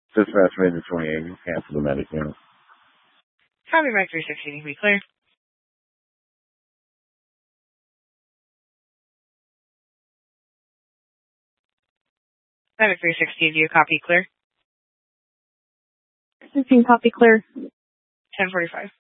Dispatch Major 28, cancel the medic unit. Copy by 316, be clear. Medic 316, do you copy clear? 16, copy clear. 1045.